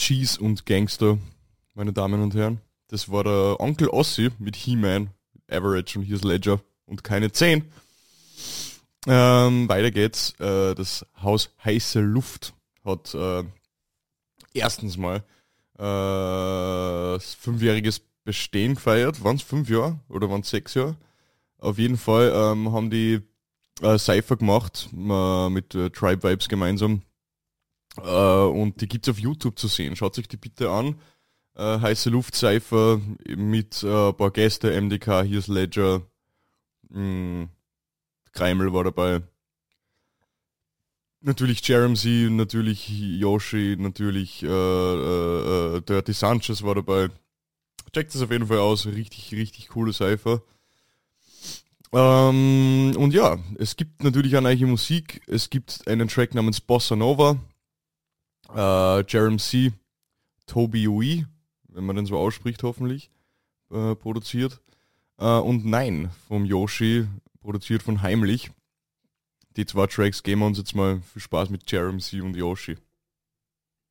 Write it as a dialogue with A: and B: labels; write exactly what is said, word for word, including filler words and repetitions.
A: Cheese und Gangster, meine Damen und Herren. Das war der Onkel Ossi mit He-Man, Average und Here's Ledger und keine zehn. Ähm, weiter geht's. Äh, das Haus Heiße Luft hat äh, erstens mal äh, fünfjähriges Bestehen gefeiert. Waren es fünf Jahre oder waren es sechs Jahre? Auf jeden Fall ähm, haben die äh, Cypher gemacht äh, mit äh, Tribe Vibes gemeinsam. Äh, und die gibt's auf YouTube zu sehen. Schaut euch die bitte an. Äh, Heiße Luft Cypher mit äh, ein paar Gäste, M D K, Here's Ledger, mh, Kreimel war dabei. Natürlich Jeremy, natürlich Yoshi, natürlich äh, äh, Dirty Sanchez war dabei. Checkt das auf jeden Fall aus, richtig, richtig coole Cypher. Ähm, und ja, es gibt natürlich eine neue Musik. Es gibt einen Track namens Bossa Nova. Äh, Jeremy, Toby Ui, wenn man den so ausspricht hoffentlich, äh, produziert. Äh, und Nein vom Yoshi, produziert von Heimlich. Die zwei Tracks geben wir uns jetzt mal. Viel Spaß mit Jeremy und Yoshi.